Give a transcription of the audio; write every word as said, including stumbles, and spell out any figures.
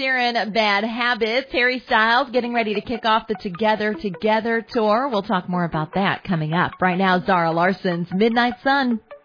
hearing Bad Habits. Harry Styles getting ready to kick off the Together Together tour. We'll talk more about that coming up. Right now, Zara Larson's Midnight Sun.